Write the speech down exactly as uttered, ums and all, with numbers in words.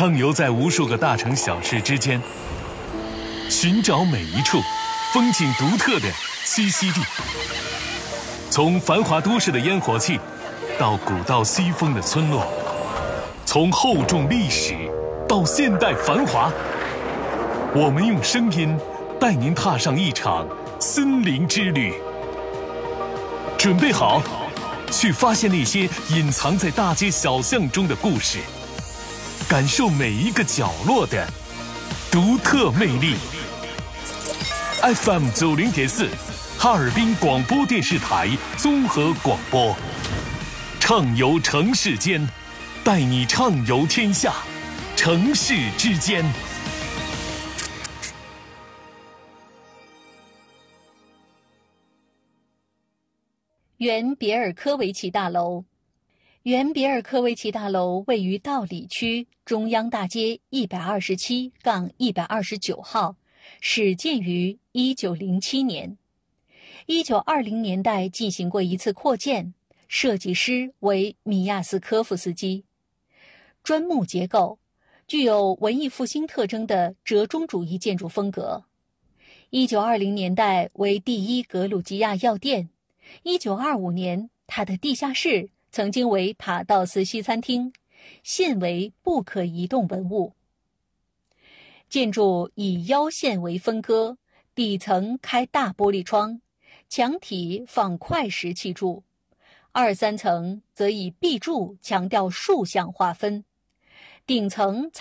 畅游在无数个大城小市之间，寻找每一处风景独特的栖息地。从繁华都市的烟火气，到古道西风的村落，从厚重历史到现代繁华，我们用声音带您踏上一场森林之旅。准备好，去发现那些隐藏在大街小巷中的故事，感受每一个角落的独特魅力。F M 九零点四，哈尔滨广播电视台综合广播，畅游城市间，带你畅游天下，城市之间。 原别尔科维奇大楼，原别尔科维奇大楼位于道里区中央大街一百二十七杠一百二十九号，始建于一九零七年。一九二零年代进行过一次扩建，设计师为米亚斯科夫斯基。砖木结构，具有文艺复兴特征的折中主义建筑风格。一九二零年代为第一格鲁吉亚药店。一九二五年，它的地下室曾经为塔道斯西餐厅，现为不可移动文物。建筑以腰线为分割，底层开大玻璃窗，墙体放块石砌筑，二三层则以壁柱强调竖向划分，顶层